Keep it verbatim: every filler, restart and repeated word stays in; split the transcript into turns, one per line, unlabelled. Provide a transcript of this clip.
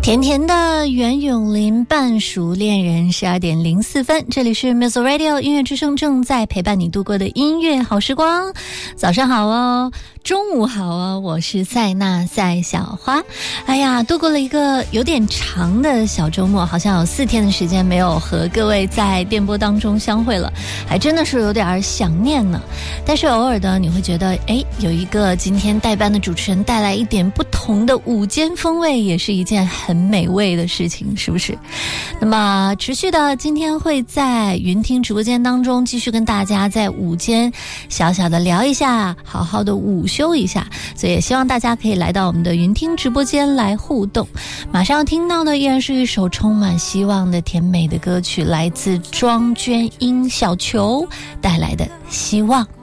甜甜的袁咏琳半熟恋人，十二点零四分，这里是 Music Radio 音乐之声，正在陪伴你度过的音乐好时光。早上好哦，中午好哦，我是塞纳赛小花。哎呀，度过了一个有点长的小周末，好像有四天的时间没有和各位在电波当中相会了，还真的是有点想念呢。但是偶尔的你会觉得，哎，有一个今天代班的主持人带来一点不同的午间风味，也是一件很美味的事情，是不是？那么持续的今天会在云听直播间当中继续跟大家在午间小小的聊一下，好好的午休一下，所以也希望大家可以来到我们的云听直播间来互动。马上要听到的依然是一首充满希望的甜美的歌曲，来自庄娟英小球带来的希望。